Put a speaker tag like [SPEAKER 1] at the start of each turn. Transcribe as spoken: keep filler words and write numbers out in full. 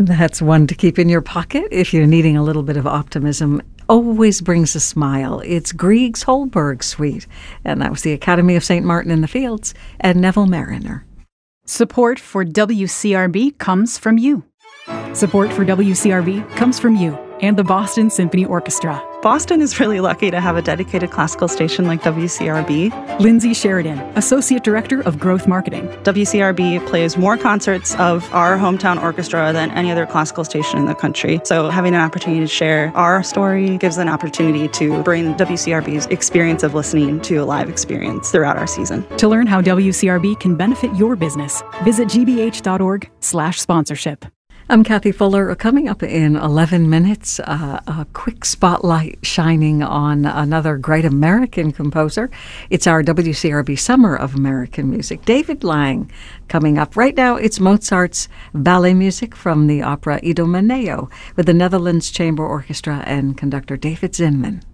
[SPEAKER 1] That's one to keep in your pocket if you're needing a little bit of optimism. Always brings a smile. It's Grieg's Holberg Suite, and that was the Academy of Saint Martin in the Fields and Neville Mariner.
[SPEAKER 2] Support for W C R B comes from you. Support for W C R B comes from you and the Boston Symphony Orchestra.
[SPEAKER 3] Boston is really lucky to have a dedicated classical station like W C R B.
[SPEAKER 2] Lindsay Sheridan, Associate Director of Growth Marketing.
[SPEAKER 3] W C R B plays more concerts of our hometown orchestra than any other classical station in the country. So having an opportunity to share our story gives an opportunity to bring W C R B's experience of listening to a live experience throughout our season.
[SPEAKER 2] To learn how W C R B can benefit your business, visit gbh.org slash sponsorship.
[SPEAKER 1] I'm Kathy Fuller. Coming up in eleven minutes, uh, a quick spotlight shining on another great American composer. It's our W C R B Summer of American Music, David Lang. Coming up right now, it's Mozart's ballet music from the opera Idomeneo with the Netherlands Chamber Orchestra and conductor David Zinman.